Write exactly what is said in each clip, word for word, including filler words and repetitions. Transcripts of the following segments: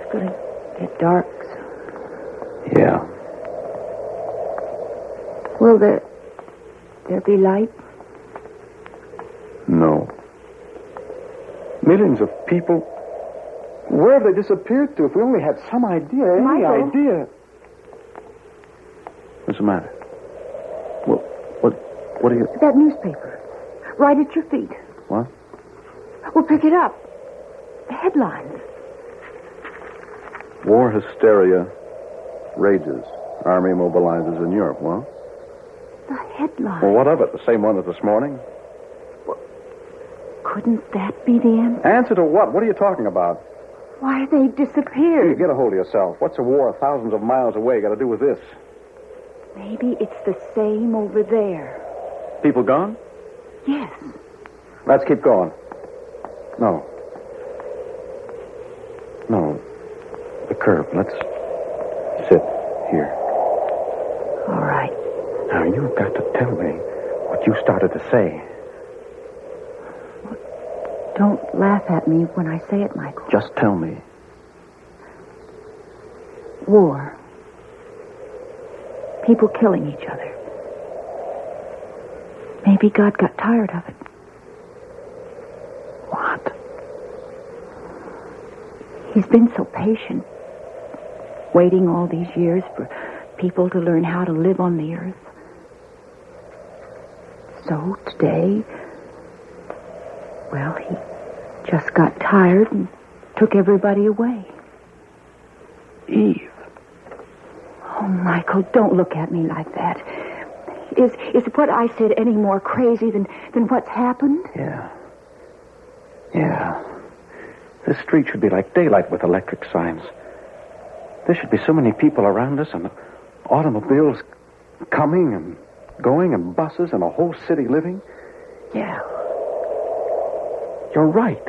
It's gonna get dark. Yeah. Will there... there be light? No. Millions of people... Where have they disappeared to? If we only had some idea, any Michael. idea. What's the matter? Well, what, what are you... That newspaper. Right at your feet. What? Well, pick it up. The headlines. War hysteria rages. Army mobilizes in Europe. Well? The headlines. Well, what of it? The same one as this morning? Couldn't that be the end? Answer to what? What are you talking about? Why, they You disappeared. get a hold of yourself. What's a war thousands of miles away got to do with this? Maybe it's the same over there. People gone? Yes. Let's keep going. No. No. The curb. Let's sit here. All right. Now, you've got to tell me what you started to say. Don't laugh at me when I say it, Michael. Just tell me. War. People killing each other. Maybe God got tired of it. What? He's been so patient. Waiting all these years for people to learn how to live on the earth. So today, well, he just got tired and took everybody away. Eve. Oh, Michael, don't look at me like that. Is is what I said any more crazy than, than what's happened? Yeah. Yeah. This street should be like daylight with electric signs. There should be so many people around us and automobiles coming and going and buses and a whole city living. Yeah. You're right.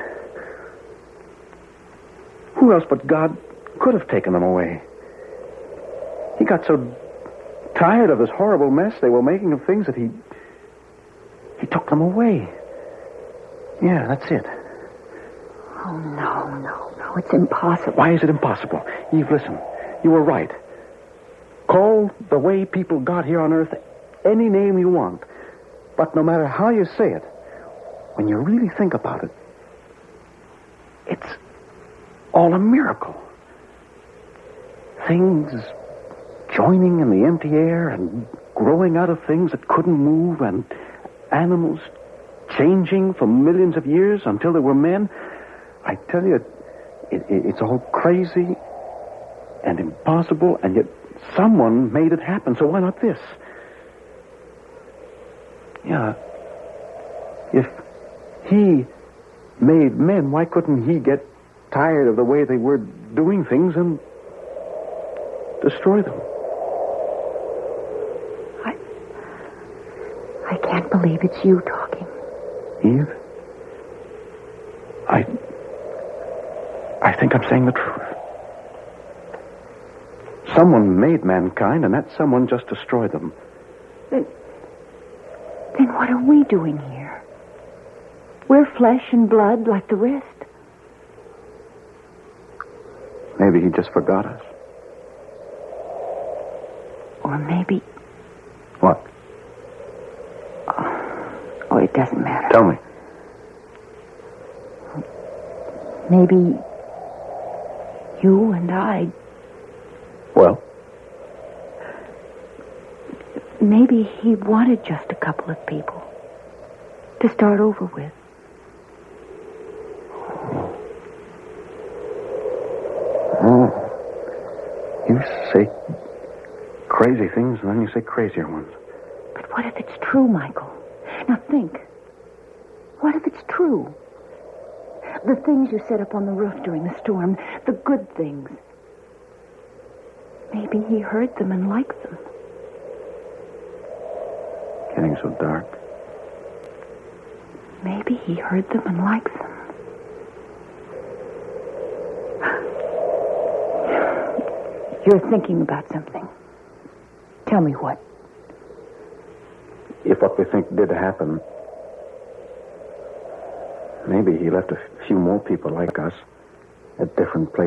Who else but God could have taken them away? He got so tired of this horrible mess they were making of things that he... he took them away. Yeah, that's it. Oh, no, no, no. It's impossible. Why is it impossible? Eve, listen. You were right. Call the way people got here on Earth any name you want. But no matter how you say it, when you really think about it, it's all a miracle. Things joining in the empty air and growing out of things that couldn't move, and animals changing for millions of years until they were men. I tell you, it, it, it's all crazy and impossible, and yet someone made it happen, so why not this? Yeah. If he made men, why couldn't he get tired of the way they were doing things and destroy them? I... I can't believe it's you talking. Eve? I... I think I'm saying the truth. Someone made mankind, and that someone just destroyed them. Then... Then what are we doing here? We're flesh and blood like the rest. Maybe he just forgot us. Or maybe... What? Oh, oh, it doesn't matter. Tell me. Maybe you and I... Well? Maybe he wanted just a couple of people to start over with. Oh. You say crazy things, and then you say crazier ones. But what if it's true, Michael? Now think. What if it's true? The things you set up on the roof during the storm, the good things. Maybe he heard them and liked them. Getting so dark. Maybe he heard them and liked them. You're thinking about something. Tell me what. If what we think did happen, maybe he left a few more people like us at different places.